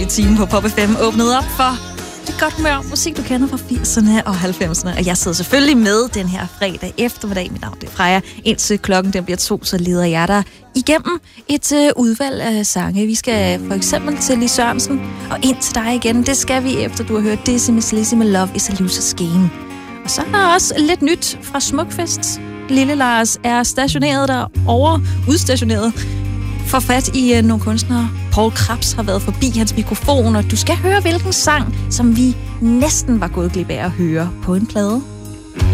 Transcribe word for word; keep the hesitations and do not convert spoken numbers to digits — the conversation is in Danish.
I timen på Pop F M åbnet op for det godt humør musik, du kender fra firserne og halvfemserne. Og jeg sidder selvfølgelig med den her fredag eftermiddag. Mit navn er Freja. Indtil klokken den bliver to, så leder jeg dig igennem et uh, udvalg af sange. Vi skal for eksempel til Lis Sørensen og ind til dig igen. Det skal vi efter du har hørt Dizzy Miss Lizzy med Love is a Loser's Game. Og så er der også lidt nyt fra Smukfest. Lille Lars er stationeret derovre, udstationeret, for fat i uh, nogle kunstnere. Paul Krabs har været forbi hans mikrofon, og du skal høre, hvilken sang, som vi næsten var gået glip af at høre på en plade.